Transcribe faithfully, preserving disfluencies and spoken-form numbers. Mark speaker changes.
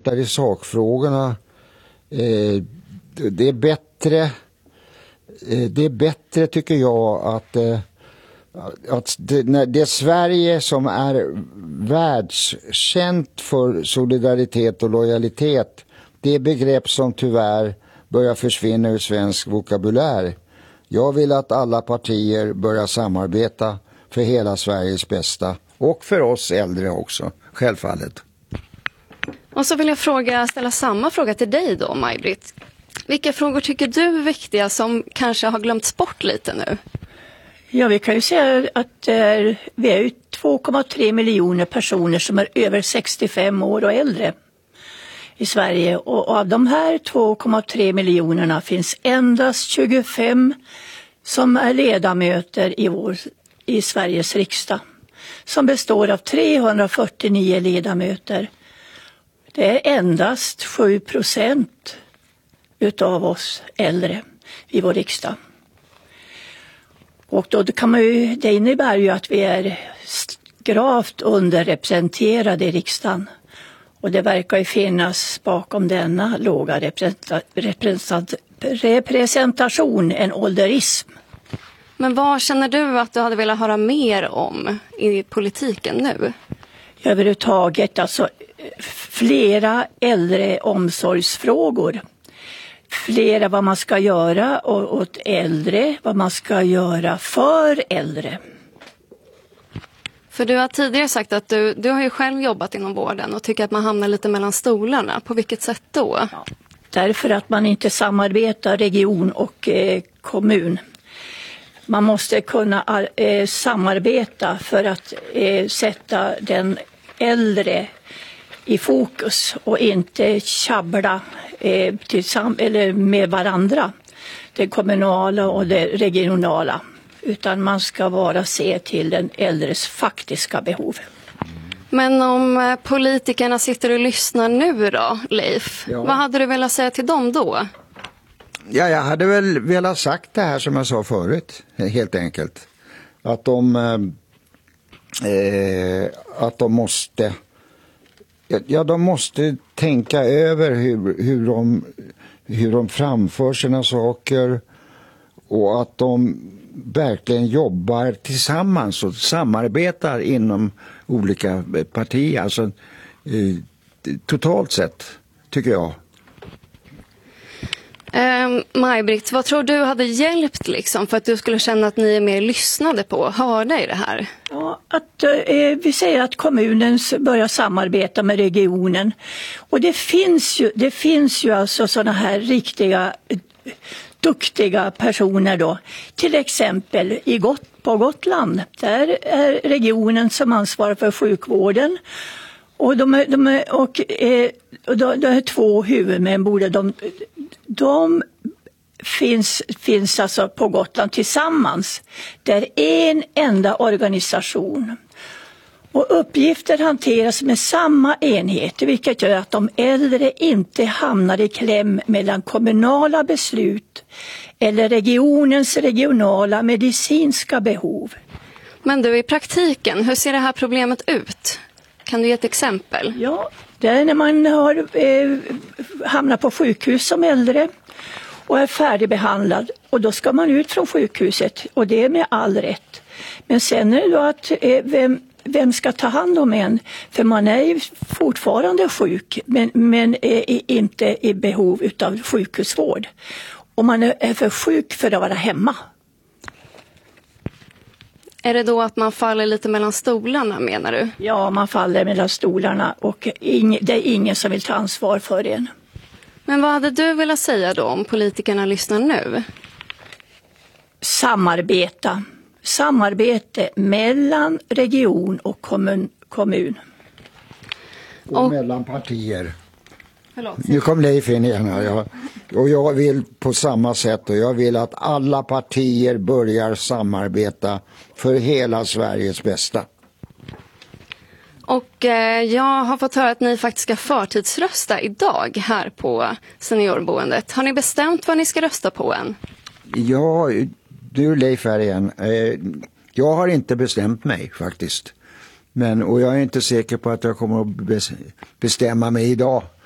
Speaker 1: pratar i sakfrågorna. Eh, det är bättre eh, det är bättre tycker jag att, eh, att det, när det är Sverige som är världskänt för solidaritet och lojalitet. Det är begrepp som tyvärr börjar försvinna ur svensk vokabulär. Jag vill att alla partier börjar samarbeta för hela Sveriges bästa. Och för oss äldre också, självfallet.
Speaker 2: Och så vill jag fråga, ställa samma fråga till dig då, Maj-Britt. Vilka frågor tycker du är viktiga som kanske har glömts bort lite nu?
Speaker 3: Ja, vi kan ju säga att eh, vi är ju två komma tre miljoner personer som är över sextiofem år och äldre i Sverige. Och av de här två komma tre miljonerna finns endast tjugofem som är ledamöter i, vår, i Sveriges riksdag. Som består av trehundrafyrtionio ledamöter. Det är endast sju procent utav oss äldre i vår riksdag. Och då kan man ju, det innebär ju att vi är gravt underrepresenterade i riksdagen. Och det verkar ju finnas bakom denna låga representation en ålderism.
Speaker 2: Men vad känner du att du hade velat höra mer om i politiken nu?
Speaker 3: Överhuvudtaget, alltså flera äldre omsorgsfrågor. Flera vad man ska göra åt äldre, vad man ska göra för äldre.
Speaker 2: För du har tidigare sagt att du, du har ju själv jobbat inom vården och tycker att man hamnar lite mellan stolarna. På vilket sätt då?
Speaker 3: Ja, därför att man inte samarbetar region och eh, kommun. Man måste kunna eh, samarbeta för att eh, sätta den äldre i fokus och inte tjabbla eh, tillsamm- eller med varandra, det kommunala och det regionala. Utan man ska bara se till den äldres faktiska behov.
Speaker 2: Men om politikerna sitter och lyssnar nu då, Leif, ja. Vad hade du velat säga till dem då?
Speaker 1: Ja, jag hade väl velat sagt det här som jag sa förut, helt enkelt. Att de, eh, att de måste, ja, de måste tänka över hur, hur, de, hur de framför sina saker och att de verkligen jobbar tillsammans och samarbetar inom olika partier. Alltså, eh, totalt sett, tycker jag.
Speaker 2: Um, Maj-Britt, vad tror du hade hjälpt liksom för att du skulle känna att ni är mer lyssnade på och hörda i det här?
Speaker 3: Ja, att eh, vi säger att kommunen börjar samarbeta med regionen. Och det finns ju, det finns ju alltså sådana här riktiga eh, duktiga personer då. Till exempel i Got- på Gotland, där är regionen som ansvarar för sjukvården. Och de är, de är, och, eh, och de, de är två huvudmän, borde de, de finns, finns alltså på Gotland tillsammans. Det är en enda organisation. Och uppgifter hanteras med samma enhet, vilket gör att de äldre inte hamnar i kläm mellan kommunala beslut eller regionens regionala medicinska behov.
Speaker 2: Men du, i praktiken, hur ser det här problemet ut? Kan du ge ett exempel?
Speaker 3: Ja, det är när man har eh, hamnat på sjukhus som äldre och är färdigbehandlad. Och då ska man ut från sjukhuset, och det är med all rätt. Men sen är det då att eh, vem, vem ska ta hand om en? För man är ju fortfarande sjuk, men, men är inte i behov av sjukhusvård. Och man är för sjuk för att vara hemma.
Speaker 2: Är det då att man faller lite mellan stolarna, menar du?
Speaker 3: Ja, man faller mellan stolarna och ing- det är ingen som vill ta ansvar för en.
Speaker 2: Men vad hade du velat säga då om politikerna lyssnar nu?
Speaker 3: Samarbeta. Samarbete mellan region och kommun. kommun.
Speaker 1: Och, och mellan partier. Förlåt. Nu kom Leif in igen här. Jag, och jag vill på samma sätt, och jag vill att alla partier börjar samarbeta för hela Sveriges bästa.
Speaker 2: Och eh, jag har fått höra att ni faktiskt ska förtidsrösta idag här på seniorboendet. Har ni bestämt vad ni ska rösta på än?
Speaker 1: Ja, du Leif här igen. Eh, jag har inte bestämt mig faktiskt. Men, och jag är inte säker på att jag kommer att bestämma mig idag.